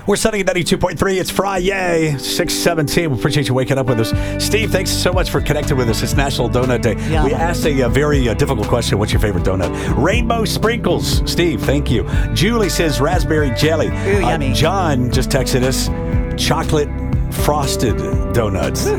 We're setting at 92.3. It's Friday, 6:17. We appreciate you waking up with us. Steve, thanks so much for connecting with us. It's National Donut Day. Yeah. We asked a very difficult question. What's your favorite donut? Rainbow sprinkles. Steve, thank you. Julie says raspberry jelly. Ooh, yummy. John just texted us chocolate frosted donuts.